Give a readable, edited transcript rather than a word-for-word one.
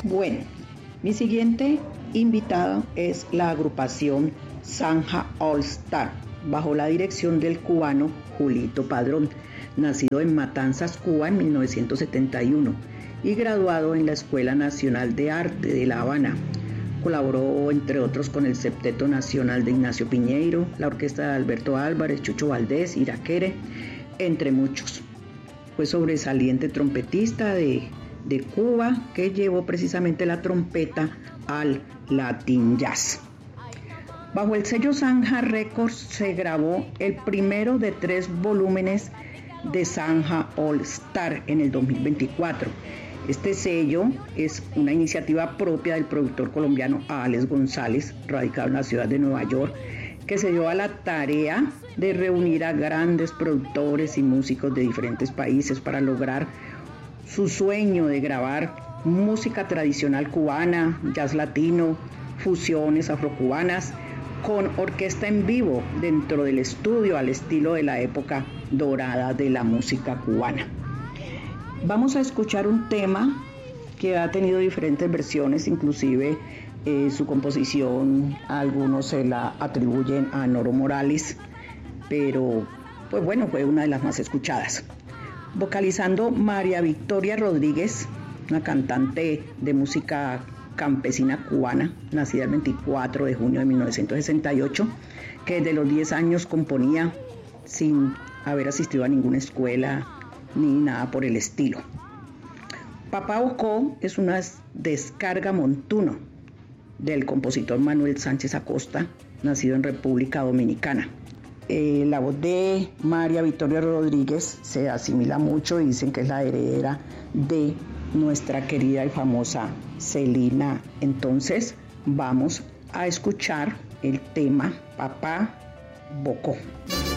Bueno, mi siguiente invitado es la agrupación Zanja All Star, bajo la dirección del cubano Julito Padrón, nacido en Matanzas, Cuba en 1971 y graduado en la Escuela Nacional de Arte de La Habana. Colaboró, entre otros, con el Septeto Nacional de Ignacio Piñeiro, la orquesta de Alberto Álvarez, Chucho Valdés, Iraquere, entre muchos. Fue sobresaliente trompetista de Cuba, que llevó precisamente la trompeta al Latin Jazz. Bajo el sello Zanja Records se grabó el primero de 3 volúmenes de Zanja All Star en el 2024. Este sello es una iniciativa propia del productor colombiano Alex González, radicado en la ciudad de Nueva York, que se dio a la tarea de reunir a grandes productores y músicos de diferentes países para lograr su sueño de grabar música tradicional cubana, jazz latino, fusiones afrocubanas, con orquesta en vivo dentro del estudio al estilo de la época dorada de la música cubana. Vamos a escuchar un tema que ha tenido diferentes versiones, inclusive su composición algunos se la atribuyen a Noro Morales, pero pues bueno, fue una de las más escuchadas. Vocalizando María Victoria Rodríguez, una cantante de música campesina cubana, nacida el 24 de junio de 1968, que desde los 10 años componía sin haber asistido a ninguna escuela ni nada por el estilo. Papá Bocó es una descarga montuno del compositor Manuel Sánchez Acosta, nacido en República Dominicana. La voz de María Victoria Rodríguez se asimila mucho y dicen que es la heredera de nuestra querida y famosa Celina. Entonces vamos a escuchar el tema Papá Bocó.